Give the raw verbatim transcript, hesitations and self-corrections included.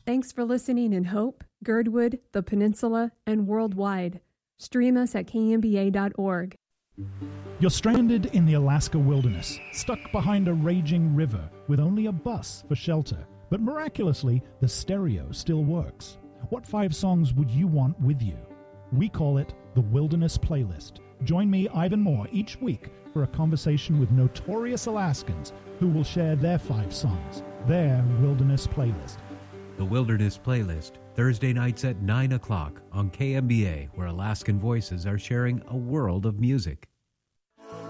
Thanks for listening in Hope, Girdwood, the Peninsula, and worldwide. Stream us at K M B A dot org. You're stranded in the Alaska wilderness, stuck behind a raging river with only a bus for shelter. But miraculously, the stereo still works. What five songs would you want with you? We call it the Wilderness Playlist. Join me, Ivan Moore, each week for a conversation with notorious Alaskans who will share their five songs, their Wilderness Playlist. The Wilderness Playlist, Thursday nights at nine o'clock on K M B A, where Alaskan voices are sharing a world of music.